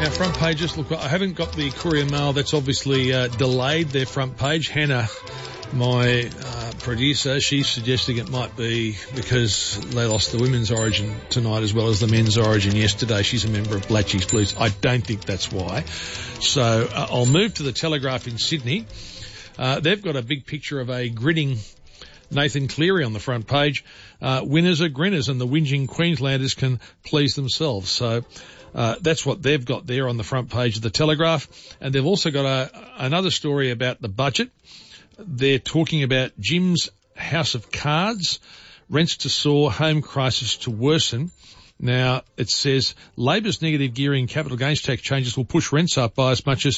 Now, front pages, look, I haven't got the Courier Mail. That's obviously delayed their front page. Hannah, my producer, she's suggesting it might be because they lost the women's origin tonight as well as the men's origin yesterday. She's a member of Blatchy's Blues. I don't think that's why. So I'll move to the Telegraph in Sydney. They've got a big picture of a grinning Nathan Cleary on the front page. Winners are grinners and the whinging Queenslanders can please themselves. So that's what they've got there on the front page of the Telegraph. And they've also got another story about the budget. They're talking about Jim's House of Cards, rents to soar, home crisis to worsen. Now, it says Labor's negative gearing capital gains tax changes will push rents up by as much as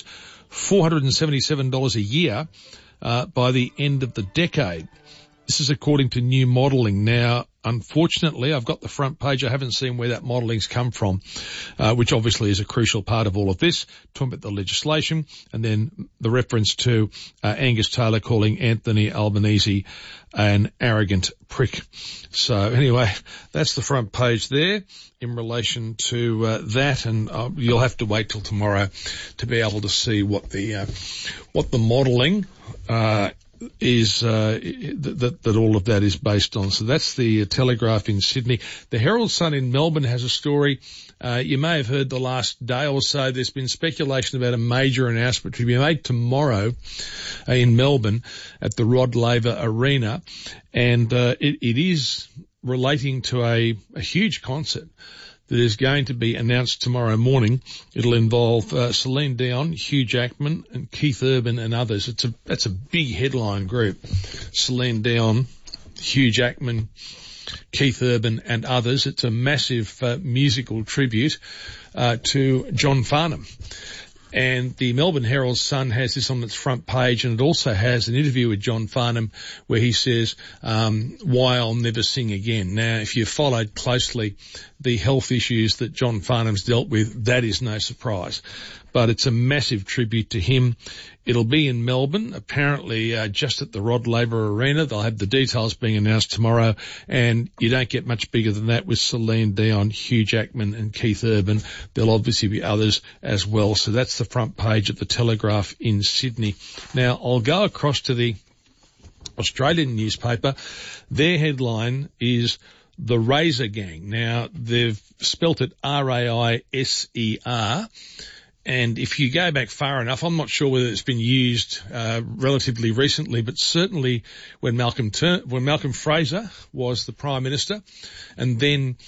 $477 a year by the end of the decade. This is according to new modelling. Now, unfortunately, I've got the front page. I haven't seen where that modelling's come from, which obviously is a crucial part of all of this. Talking about the legislation and then the reference to Angus Taylor calling Anthony Albanese an arrogant prick. So anyway, that's the front page there in relation to that, and you'll have to wait till tomorrow to be able to see what the modelling is that all of that is based on. So that's the Telegraph in Sydney. The Herald Sun in Melbourne has a story. You may have heard the last day or so there's been speculation about a major announcement to be made tomorrow in Melbourne at the Rod Laver Arena, and it is relating to a huge concert that is going to be announced tomorrow morning. It'll involve Celine Dion, Hugh Jackman, and Keith Urban and others. That's a big headline group. Celine Dion, Hugh Jackman, Keith Urban and others. It's a massive musical tribute to John Farnham. And the Melbourne Herald Sun has this on its front page, and it also has an interview with John Farnham where he says, why I'll never sing again. Now, if you followed closely the health issues that John Farnham's dealt with, that is no surprise. But it's a massive tribute to him. It'll be in Melbourne, apparently just at the Rod Laver Arena. They'll have the details being announced tomorrow, and you don't get much bigger than that with Celine Dion, Hugh Jackman and Keith Urban. There'll obviously be others as well. So that's the front page of the Telegraph in Sydney. Now, I'll go across to the Australian newspaper. Their headline is The Razor Gang. Now, they've spelt it R-A-I-S-E-R. And if you go back far enough, I'm not sure whether it's been used relatively recently, but certainly when Malcolm Fraser was the Prime Minister, and then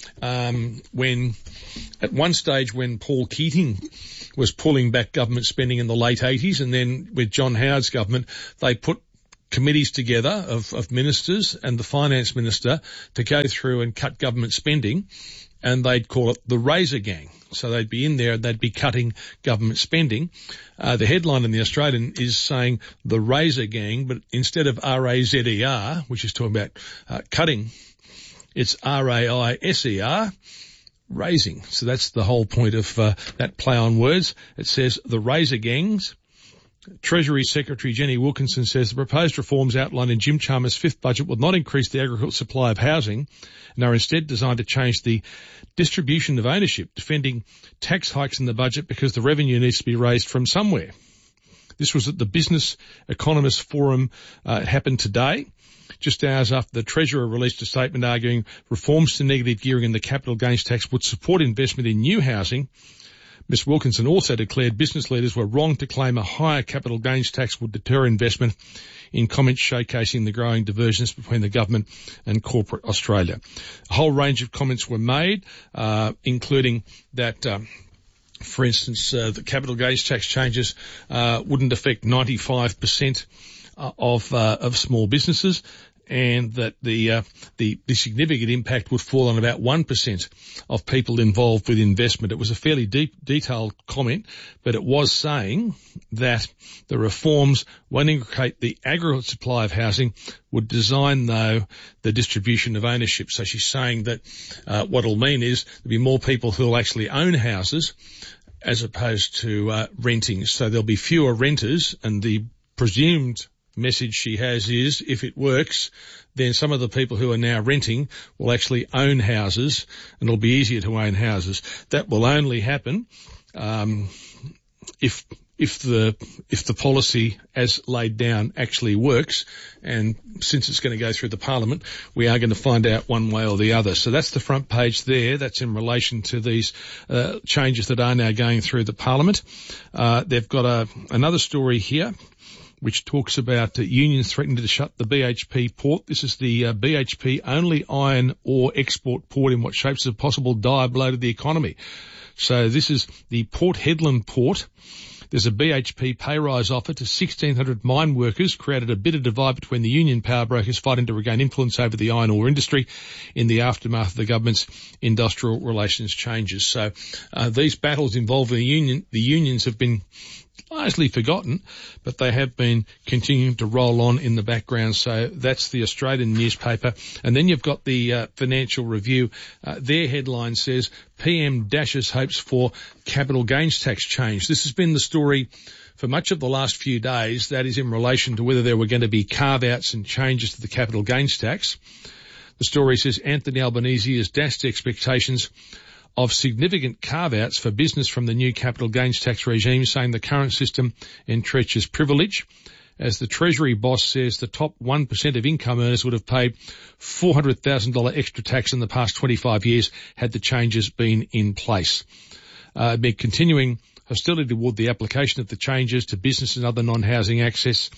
when at one stage when Paul Keating was pulling back government spending in the late 80s, and then with John Howard's government, they put committees together of ministers and the finance minister to go through and cut government spending, and they'd call it the Razor Gang. So they'd be in there and they'd be cutting government spending. The headline in the Australian is saying the Razor Gang, but instead of R-A-Z-E-R, which is talking about cutting, it's R-A-I-S-E-R, raising. So that's the whole point of that play on words. It says the Razor Gangs. Treasury Secretary Jenny Wilkinson says the proposed reforms outlined in Jim Chalmers' fifth budget will not increase the aggregate supply of housing and are instead designed to change the distribution of ownership, defending tax hikes in the budget because the revenue needs to be raised from somewhere. This was at the Business Economists Forum. It happened today, just hours after the Treasurer released a statement arguing reforms to negative gearing in the capital gains tax would support investment in new housing. Ms Wilkinson also declared business leaders were wrong to claim a higher capital gains tax would deter investment, in comments showcasing the growing divergence between the government and corporate Australia. A whole range of comments were made, including that, for instance, the capital gains tax changes wouldn't affect 95% of small businesses, and that the significant impact would fall on about 1% of people involved with investment. It was a fairly detailed comment, but it was saying that the reforms won't increase the aggregate supply of housing, would design, though, the distribution of ownership. So she's saying that what it'll mean is there'll be more people who will actually own houses as opposed to renting. So there'll be fewer renters, and the presumed message she has is, if it works, then some of the people who are now renting will actually own houses, and it'll be easier to own houses. That will only happen if the policy as laid down actually works, and since it's going to go through the Parliament, we are going to find out one way or the other. So that's the front page there. That's in relation to these changes that are now going through the Parliament. They've got another story here which talks about unions threatening to shut the BHP port. This is the BHP only iron ore export port in what shapes a possible dire blow to the economy. So this is the Port Hedland port. There's a BHP pay rise offer to 1,600 mine workers, created a bitter divide between the union power brokers fighting to regain influence over the iron ore industry in the aftermath of the government's industrial relations changes. So these battles involving the unions have been largely forgotten, but they have been continuing to roll on in the background. So that's the Australian newspaper. And then you've got the Financial Review. Their headline says, PM dashes hopes for capital gains tax change. This has been the story for much of the last few days. That is in relation to whether there were going to be carve-outs and changes to the capital gains tax. The story says Anthony Albanese has dashed expectations of significant carve-outs for business from the new capital gains tax regime, saying the current system entrenches privilege. As the Treasury boss says, the top 1% of income earners would have paid $400,000 extra tax in the past 25 years had the changes been in place. Amid continuing hostility toward the application of the changes to business and other non-housing assets,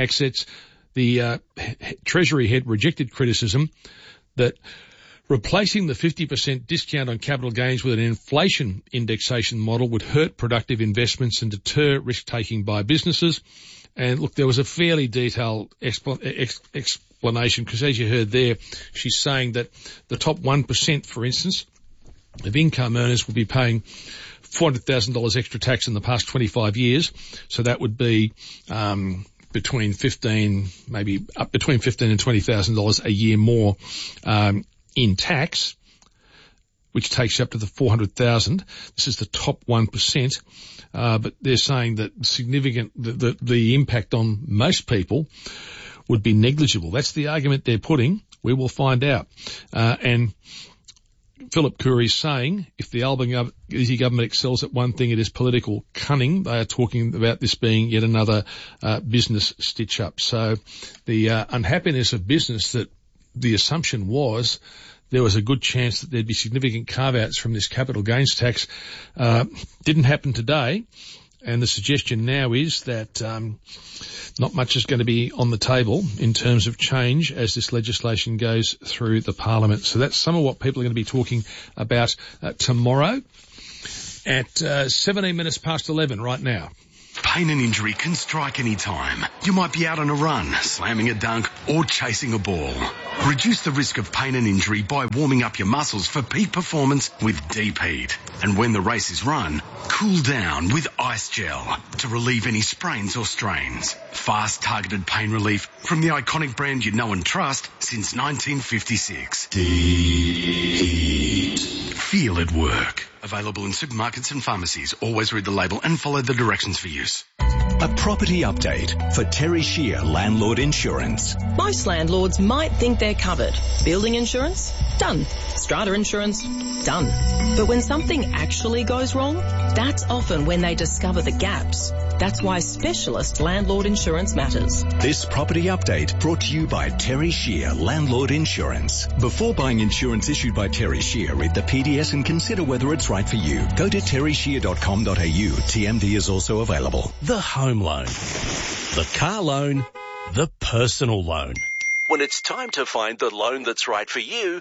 the Treasury head rejected criticism that replacing the 50% discount on capital gains with an inflation indexation model would hurt productive investments and deter risk-taking by businesses. And look, there was a fairly detailed explanation, because as you heard there, she's saying that the top 1%, for instance, of income earners will be paying $400,000 extra tax in the past 25 years. So that would be between $15,000 and $20,000 a year more in tax, which takes you up to the 400,000. This is the top 1%. But they're saying that the impact on most people would be negligible. That's the argument they're putting. We will find out. And Philip Curry's saying if the Albanese government excels at one thing, it is political cunning. They are talking about this being yet another business stitch-up. So the unhappiness of business, that the assumption was there was a good chance that there'd be significant carve-outs from this capital gains tax, didn't happen today. And the suggestion now is that not much is going to be on the table in terms of change as this legislation goes through the Parliament. So that's some of what people are going to be talking about tomorrow at 17 minutes past 11 right now. Pain and injury can strike any time. You might be out on a run, slamming a dunk, or chasing a ball. Reduce the risk of pain and injury by warming up your muscles for peak performance with Deep Heat. And when the race is run, cool down with Ice Gel to relieve any sprains or strains. Fast, targeted pain relief from the iconic brand you know and trust since 1956. Deep Heat. Feel it work. Available in supermarkets and pharmacies. Always read the label and follow the directions for use. A property update for Terry Shear Landlord Insurance. Most landlords might think they're covered. Building insurance? Done. Strata insurance? Done. But when something actually goes wrong, that's often when they discover the gaps. That's why specialist landlord insurance matters. This property update brought to you by Terry Shear Landlord Insurance. Before buying insurance issued by Terry Shear, read the PDS and consider whether it's right for you. Go to terryshear.com.au. TMD is also available. The home loan, the car loan, the personal loan. When it's time to find the loan that's right for you,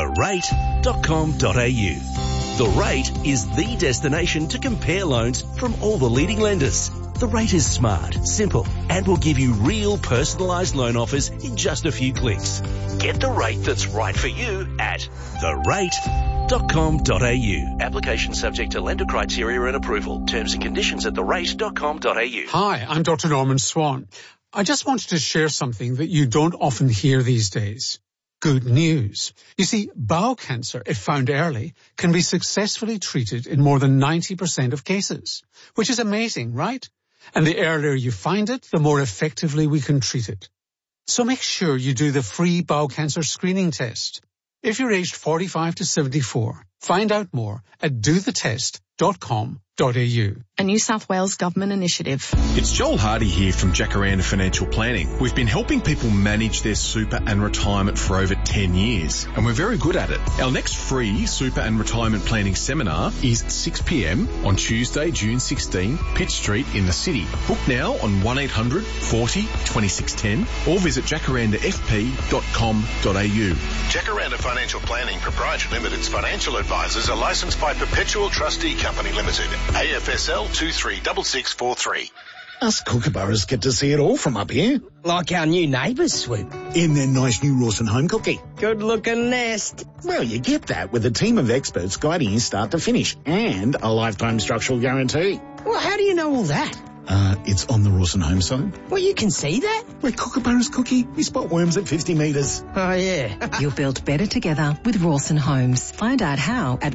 therate.com.au. The Rate is the destination to compare loans from all the leading lenders. The Rate is smart, simple, and will give you real personalised loan offers in just a few clicks. Get the rate that's right for you at therate.com.au. Application subject to lender criteria and approval. Terms and conditions at therate.com.au. Hi, I'm Dr. Norman Swan. I just wanted to share something that you don't often hear these days. Good news. You see, bowel cancer, if found early, can be successfully treated in more than 90% of cases, which is amazing, right? And the earlier you find it, the more effectively we can treat it. So make sure you do the free bowel cancer screening test. If you're aged 45 to 74, Find out more at dothetest.com.au. A New South Wales government initiative. It's Joel Hardy here from Jacaranda Financial Planning. We've been helping people manage their super and retirement for over 10 years, and we're very good at it. Our next free super and retirement planning seminar is 6 p.m. on Tuesday, June 16, Pitt Street in the city. Book now on 1800 40 2610 or visit jacarandafp.com.au. Jacaranda Financial Planning Proprietary Limited's financial advisors are licensed by Perpetual Trustee Company Limited, AFSL 236643. Us kookaburras get to see it all from up here. Like our new neighbours, Swoop. In their nice new Rawson home cookie. Good-looking nest. Well, you get that with a team of experts guiding you start to finish and a lifetime structural guarantee. Well, how do you know all that? It's on the Rawson home side. Well, you can see that? Where kookaburras cookie, we spot worms at 50 metres. Oh, yeah. You'll build better together with Rawson Homes. Find out how at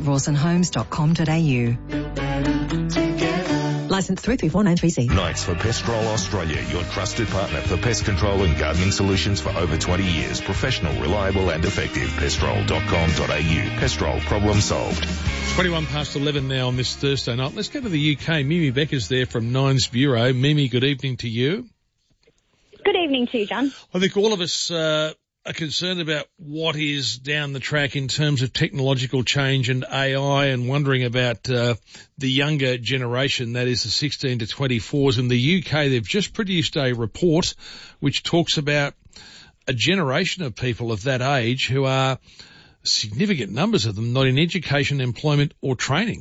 rawsonhomes.com.au. Licence 334936. Knights for Pestrol Australia, your trusted partner for pest control and gardening solutions for over 20 years. Professional, reliable and effective. Pestrol.com.au. Pestrol, problem solved. 21 past 11 now on this Thursday night. Let's go to the UK. Mimi Becker's there from Nines Bureau. Mimi, good evening to you. Good evening to you, John. I think all of us are concerned about what is down the track in terms of technological change and AI, and wondering about the younger generation, that is the 16 to 24s. In the UK, they've just produced a report which talks about a generation of people of that age who are significant numbers of them not in education, employment or training.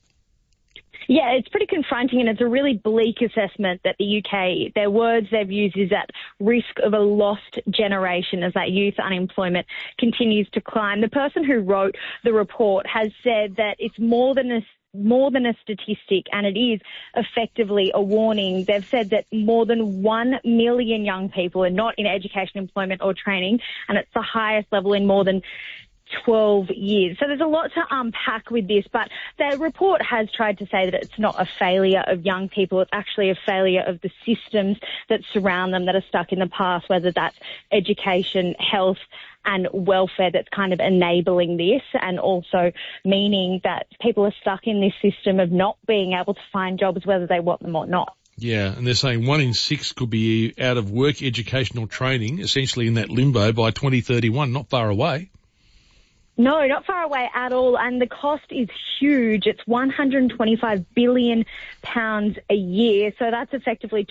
Yeah, it's pretty confronting, and it's a really bleak assessment that the UK, their words they've used is at risk of a lost generation as that youth unemployment continues to climb. The person who wrote the report has said that it's more than a statistic, and it is effectively a warning. They've said that more than 1 million young people are not in education, employment or training, and it's the highest level in more than 12 years. So there's a lot to unpack with this, but the report has tried to say that it's not a failure of young people. It's actually a failure of the systems that surround them that are stuck in the past, whether that's education, health and welfare that's kind of enabling this, and also meaning that people are stuck in this system of not being able to find jobs whether they want them or not. Yeah, and they're saying 1 in 6 could be out of work, educational training, essentially in that limbo by 2031, not far away. No, not far away at all, and the cost is huge. It's £125 billion a year, so that's effectively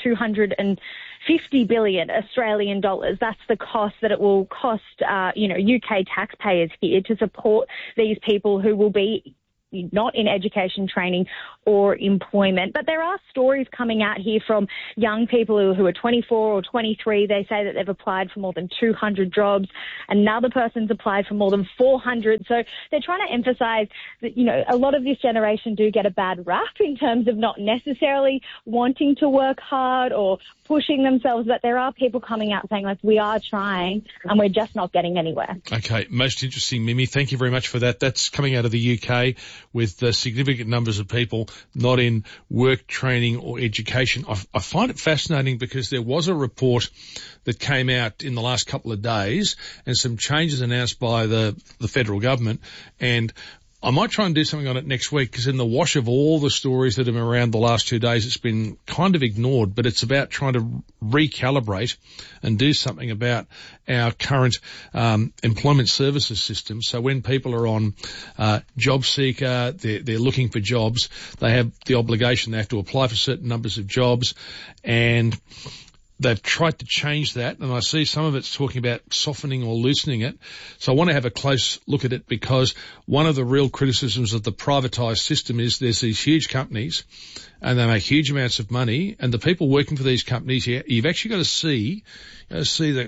250 billion Australian dollars. That's the cost that it will cost, UK taxpayers here to support these people who will be not in education, training or employment. But there are stories coming out here from young people who are 24 or 23. They say that they've applied for more than 200 jobs. Another person's applied for more than 400. So they're trying to emphasise that, a lot of this generation do get a bad rap in terms of not necessarily wanting to work hard or pushing themselves. But there are people coming out saying, we are trying and we're just not getting anywhere. Okay, most interesting, Mimi. Thank you very much for that. That's coming out of the UK with significant numbers of people not in work, training or education. I find it fascinating because there was a report that came out in the last couple of days and some changes announced by the federal government, and I might try and do something on it next week, because in the wash of all the stories that have been around the last 2 days, it's been kind of ignored, but it's about trying to recalibrate and do something about our current employment services system. So when people are on job seeker, they're looking for jobs, they have the obligation, they have to apply for certain numbers of jobs, and they've tried to change that, and I see some of it's talking about softening or loosening it. So I want to have a close look at it, because one of the real criticisms of the privatised system is there's these huge companies and they make huge amounts of money, and the people working for these companies, you've actually got to see that,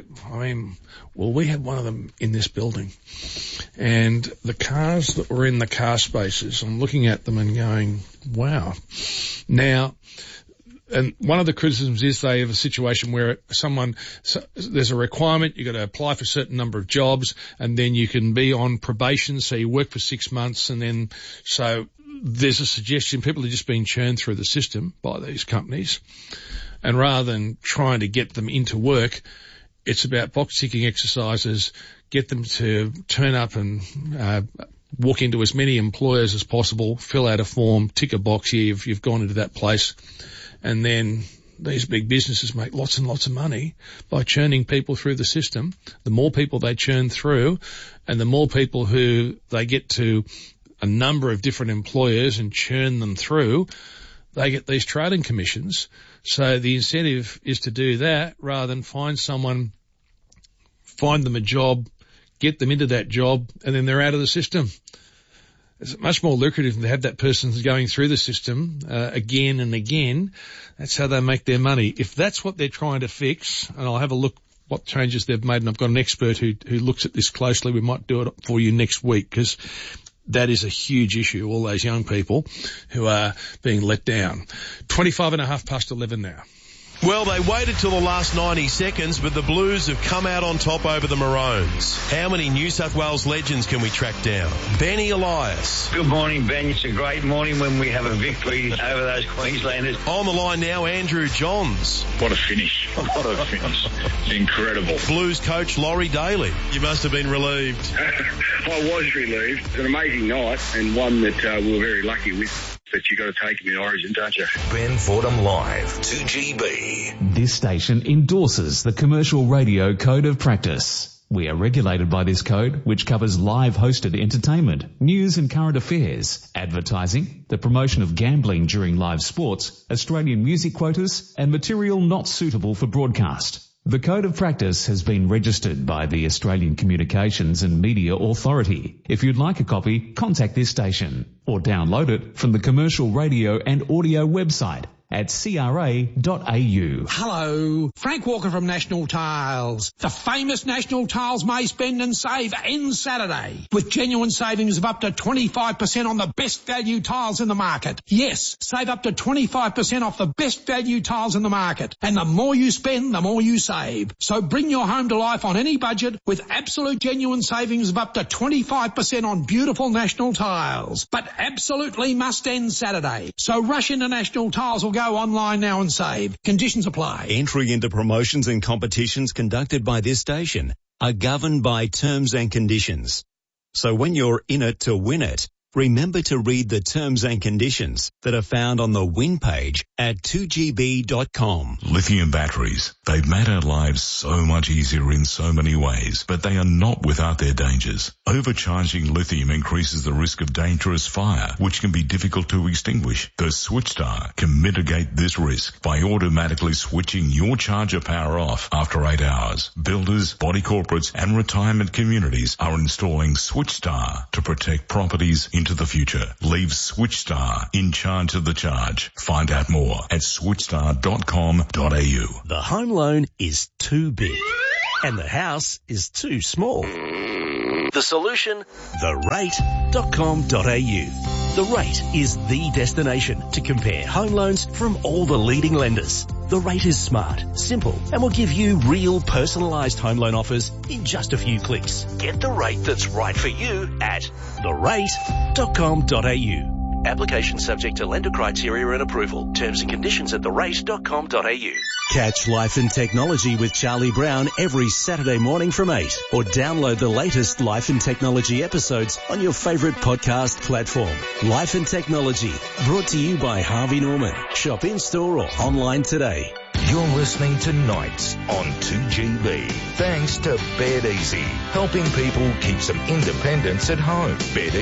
we had one of them in this building, and the cars that were in the car spaces, I'm looking at them and going, wow. Now, and one of the criticisms is they have a situation where there's a requirement, you've got to apply for a certain number of jobs, and then you can be on probation, so you work for 6 months, and then, so there's a suggestion people are just being churned through the system by these companies, and rather than trying to get them into work, it's about box-ticking exercises, get them to turn up and walk into as many employers as possible, fill out a form, tick a box here, you've gone into that place, and then these big businesses make lots and lots of money by churning people through the system. The more people they churn through, and the more people who they get to a number of different employers and churn them through, they get these trading commissions. So the incentive is to do that rather than find them a job, get them into that job, and then they're out of the system. It's much more lucrative to have that person going through the system again and again. That's how they make their money. If that's what they're trying to fix, and I'll have a look what changes they've made, and I've got an expert who looks at this closely. We might do it for you next week, because that is a huge issue, all those young people who are being let down. 11:25 now. Well, they waited till the last 90 seconds, but the Blues have come out on top over the Maroons. How many New South Wales legends can we track down? Benny Elias. Good morning, Ben. It's a great morning when we have a victory over those Queenslanders. On the line now, Andrew Johns. What a finish. What a finish. Incredible. Blues coach Laurie Daly. You must have been relieved. I was relieved. It's an amazing night, and one that we were very lucky with. But you got to take him in Origin, don't you? Ben Fordham Live, 2GB. This station endorses the Commercial Radio Code of Practice. We are regulated by this code, which covers live hosted entertainment, news and current affairs, advertising, the promotion of gambling during live sports, Australian music quotas, and material not suitable for broadcast. The Code of Practice has been registered by the Australian Communications and Media Authority. If you'd like a copy, contact this station or download it from the Commercial Radio and Audio website at cra.au. Hello, Frank Walker from National Tiles. The famous National Tiles May Spend and Save ends Saturday with genuine savings of up to 25% on the best value tiles in the market. Yes, save up to 25% off the best value tiles in the market. And the more you spend, the more you save. So bring your home to life on any budget with absolute genuine savings of up to 25% on beautiful National Tiles. But absolutely must end Saturday. So rush into National Tiles or go online now and save. Conditions apply. Entry into promotions and competitions conducted by this station are governed by terms and conditions. So when you're in it to win it, remember to read the terms and conditions that are found on the win page at 2gb.com. Lithium batteries. They've made our lives so much easier in so many ways, but they are not without their dangers. Overcharging lithium increases the risk of dangerous fire, which can be difficult to extinguish. The SwitchStar can mitigate this risk by automatically switching your charger power off after 8 hours. Builders, body corporates and retirement communities are installing SwitchStar to protect properties into the future. Leave SwitchStar in charge of the charge. Find out more at switchstar.com.au. The home loan is too big and the house is too small. The solution? therate.com.au. The Rate is the destination to compare home loans from all the leading lenders. The Rate is smart, simple, and will give you real personalised home loan offers in just a few clicks. Get the rate that's right for you at therate.com.au. Application subject to lender criteria and approval. Terms and conditions at therate.com.au. Catch Life and Technology with Charlie Brown every Saturday morning from 8, or download the latest Life and Technology episodes on your favourite podcast platform. Life and Technology, brought to you by Harvey Norman. Shop in-store or online today. You're listening to Nights on 2GB. Thanks to BedEasy, helping people keep some independence at home.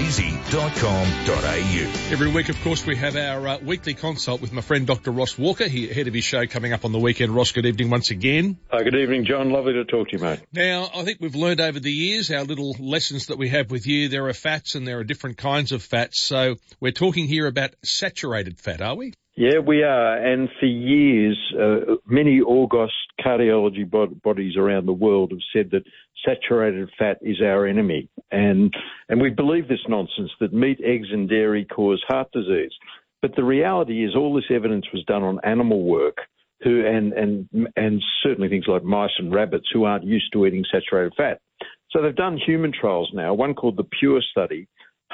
bedeasy.com.au. Every week, of course, we have our weekly consult with my friend Dr. Ross Walker, ahead of his show coming up on the weekend. Ross, good evening once again. Good evening, John. Lovely to talk to you, mate. Now, I think we've learned over the years, our little lessons that we have with you, there are fats and there are different kinds of fats. So we're talking here about saturated fat, are we? Yeah, we are. And for years, many august cardiology bodies around the world have said that saturated fat is our enemy. And we believe this nonsense that meat, eggs and dairy cause heart disease. But the reality is all this evidence was done on animal work and certainly things like mice and rabbits who aren't used to eating saturated fat. So they've done human trials now, one called the PURE study,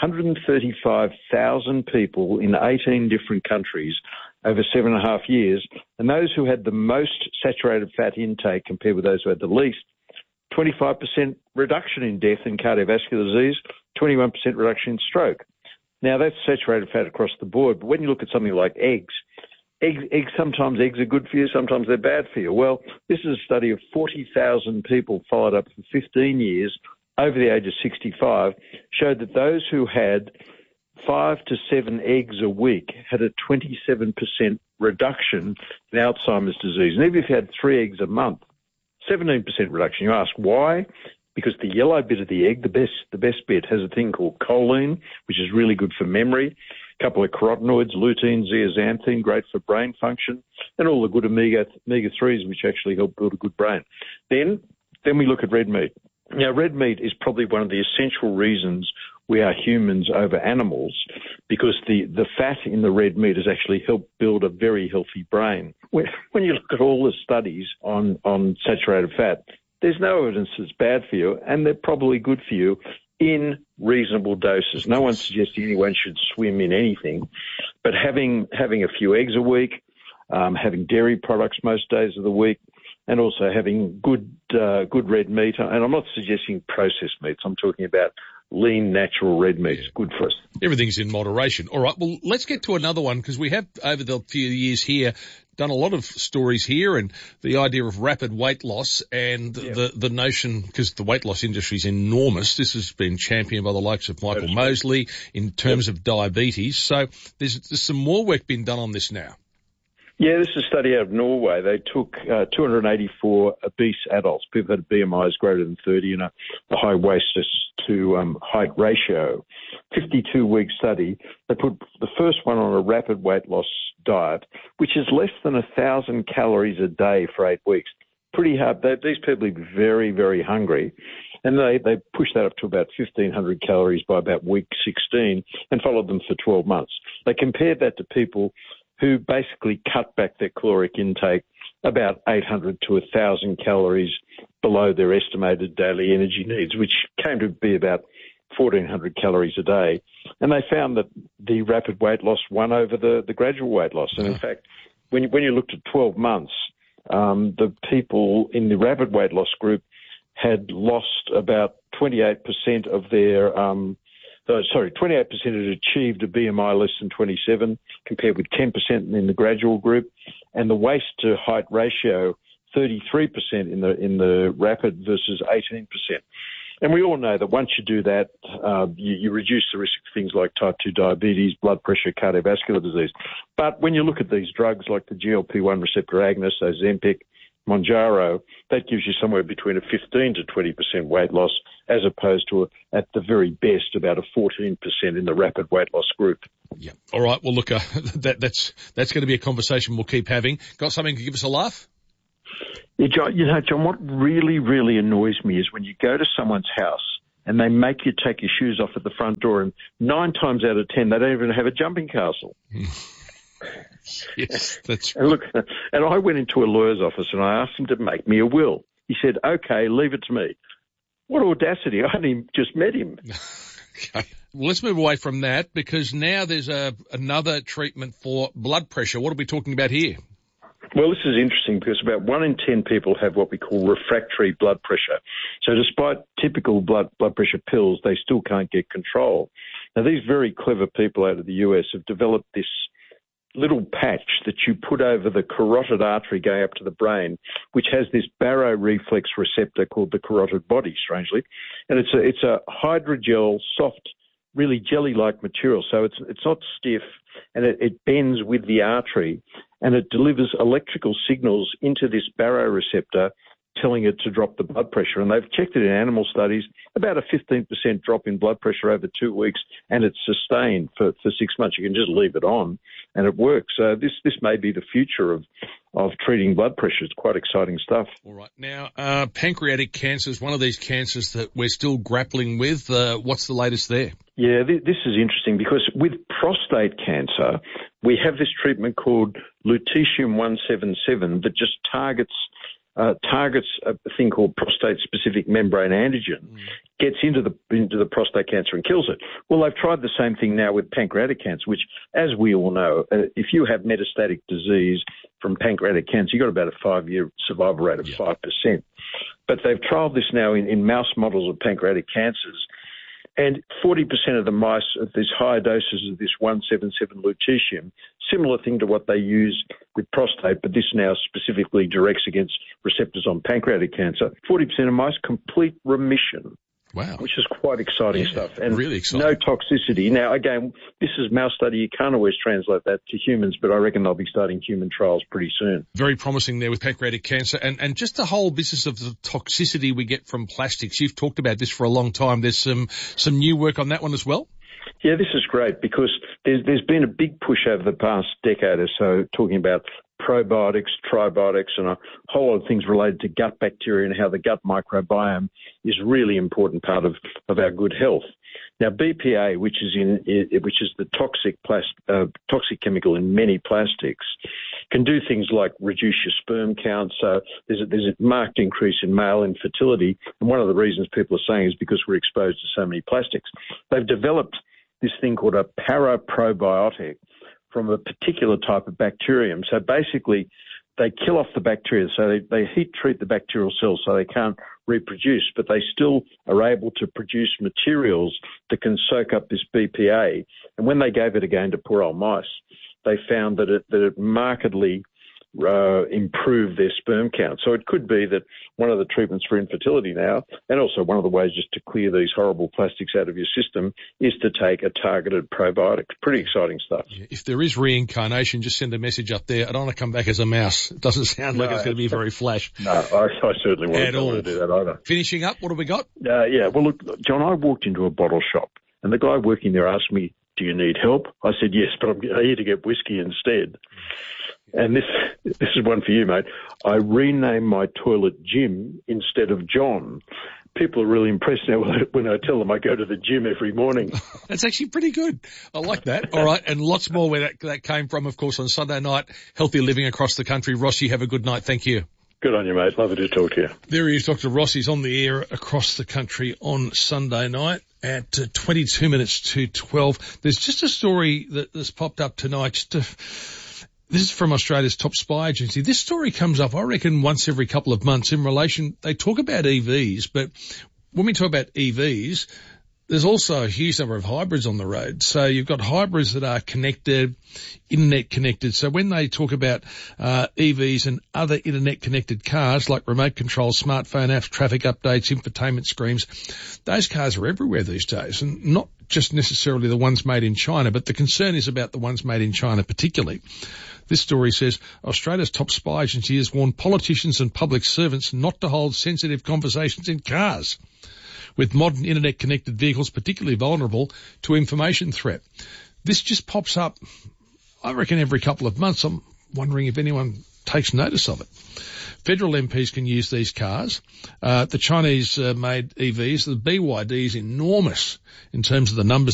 135,000 people in 18 different countries over 7.5 years. And those who had the most saturated fat intake compared with those who had the least, 25% reduction in death in cardiovascular disease, 21% reduction in stroke. Now, that's saturated fat across the board, but when you look at something like eggs, sometimes eggs are good for you, sometimes they're bad for you. Well, this is a study of 40,000 people followed up for 15 years over the age of 65, showed that those who had 5 to 7 eggs a week had a 27% reduction in Alzheimer's disease. And even if you had 3 eggs a month, 17% reduction. You ask why? Because the yellow bit of the egg, the best bit, has a thing called choline, which is really good for memory, a couple of carotenoids, lutein, zeaxanthin, great for brain function, and all the good omega-3s, which actually help build a good brain. Then we look at red meat. Now, red meat is probably one of the essential reasons we are humans over animals, because the fat in the red meat has actually helped build a very healthy brain. When you look at all the studies on saturated fat, there's no evidence it's bad for you, and they're probably good for you in reasonable doses. No one's suggesting anyone should swim in anything, but having a few eggs a week, having dairy products most days of the week, and also having good red meat. And I'm not suggesting processed meats. I'm talking about lean, natural red meat. It's good for us. Everything's in moderation. All right, well, let's get to another one, because we have, over the few years here, done a lot of stories here, and the idea of rapid weight loss and the notion, because the weight loss industry is enormous. This has been championed by the likes of Michael Mosley in terms of diabetes. So there's some more work being done on this now. Yeah, this is a study out of Norway. They took 284 obese adults, people who had BMIs greater than 30 and a high waist to height ratio. 52-week study. They put the first one on a rapid weight loss diet, which is less than 1,000 calories a day for 8 weeks. Pretty hard. These people are very, very hungry. And they pushed that up to about 1,500 calories by about week 16 and followed them for 12 months. They compared that to people who basically cut back their caloric intake about 800 to 1,000 calories below their estimated daily energy needs, which came to be about 1,400 calories a day. And they found that the rapid weight loss won over the gradual weight loss. And in fact, when you looked at 12 months, the people in the rapid weight loss group had lost about 28% of their 28% had achieved a BMI less than 27, compared with 10% in the gradual group, and the waist to height ratio 33% in the rapid versus 18%. And we all know that once you do that, you reduce the risk of things like type 2 diabetes, blood pressure, cardiovascular disease. But when you look at these drugs like the GLP-1 receptor agonists, Ozempic, Mounjaro, that gives you somewhere between a 15 to 20% weight loss, as opposed to, at the very best, about a 14% in the rapid weight loss group. Yeah. All right. Well, look, that's going to be a conversation we'll keep having. Got something to give us a laugh? Yeah, John, what really, really annoys me is when you go to someone's house and they make you take your shoes off at the front door, and 9 times out of 10, they don't even have a jumping castle. Yes, that's right. And look, and I went into a lawyer's office and I asked him to make me a will. He said, okay, leave it to me. What audacity. I hadn't just met him. Okay. Well, let's move away from that, because now there's another treatment for blood pressure. What are we talking about here? Well, this is interesting because about 1 in 10 people have what we call refractory blood pressure. So despite typical blood pressure pills, they still can't get control. Now, these very clever people out of the US have developed this little patch that you put over the carotid artery going up to the brain, which has this baroreflex receptor called the carotid body, strangely. And it's a hydrogel, soft, really jelly-like material. So it's not stiff, and it bends with the artery, and it delivers electrical signals into this baroreceptor, telling it to drop the blood pressure. And they've checked it in animal studies, about a 15% drop in blood pressure over 2 weeks, and it's sustained for 6 months. You can just leave it on, and it works. So this may be the future of treating blood pressure. It's quite exciting stuff. All right. Now, pancreatic cancer is one of these cancers that we're still grappling with. What's the latest there? Yeah, this is interesting because with prostate cancer, we have this treatment called lutetium-177 that just targets a thing called prostate-specific membrane antigen, gets into the prostate cancer and kills it. Well, they've tried the same thing now with pancreatic cancer, which, as we all know, if you have metastatic disease from pancreatic cancer, you've got about a 5-year survival rate of 5%. But they've trialed this now in mouse models of pancreatic cancers, And 40% of the mice of these higher doses of this 177 lutetium, similar thing to what they use with prostate, but this now specifically directs against receptors on pancreatic cancer. 40% of mice complete remission. Wow. Which is quite exciting stuff. And really exciting. No toxicity. Now, again, this is mouse study. You can't always translate that to humans, but I reckon they'll be starting human trials pretty soon. Very promising there with pancreatic cancer. And just the whole business of the toxicity we get from plastics. You've talked about this for a long time. There's some new work on that one as well? Yeah, this is great because there's been a big push over the past decade or so talking about probiotics, tribiotics, and a whole lot of things related to gut bacteria and how the gut microbiome is a really important part of our good health. Now, BPA, which is the toxic chemical in many plastics, can do things like reduce your sperm count. So there's a marked increase in male infertility, and one of the reasons people are saying is because we're exposed to so many plastics. They've developed this thing called a paraprobiotic from a particular type of bacterium. So basically, they kill off the bacteria. So they heat treat the bacterial cells so they can't reproduce, but they still are able to produce materials that can soak up this BPA. And when they gave it again to poor old mice, they found that it markedly improve their sperm count. So it could be that one of the treatments for infertility now, and also one of the ways just to clear these horrible plastics out of your system, is to take a targeted probiotic. Pretty exciting stuff. If there is reincarnation, just send a message up there. I don't want to come back as a mouse. It doesn't sound like it's going to be very flash. No, I certainly won't want to do that either. Finishing up, what have we got? Yeah, well, look, John, I walked into a bottle shop, and the guy working there asked me, "Do you need help?" I said, "Yes, but I'm here to get whiskey instead." And this is one for you, mate. I renamed my toilet Jim instead of John. People are really impressed now when I tell them I go to the gym every morning. That's actually pretty good. I like that. All right, and lots more where that came from, of course, on Sunday night. Healthy living across the country. Ross, you have a good night. Thank you. Good on you, mate. Lovely to talk to you. There he is, Dr. Ross. He's on the air across the country on Sunday night at 22 minutes to 12. There's just a story that's popped up tonight. This is from Australia's top spy agency. This story comes up, I reckon, once every couple of months in relation. They talk about EVs, but when we talk about EVs, there's also a huge number of hybrids on the road. So you've got hybrids that are connected, internet connected. So when they talk about EVs and other internet connected cars like remote control, smartphone apps, traffic updates, infotainment screens, those cars are everywhere these days, and not just necessarily the ones made in China, but the concern is about the ones made in China particularly. This story says Australia's top spy agency has warned politicians and public servants not to hold sensitive conversations in cars, with modern internet-connected vehicles particularly vulnerable to information threat. This just pops up, I reckon, every couple of months. I'm wondering if anyone takes notice of it. Federal MPs can use these cars. The Chinese made EVs. The BYD is enormous in terms of the numbers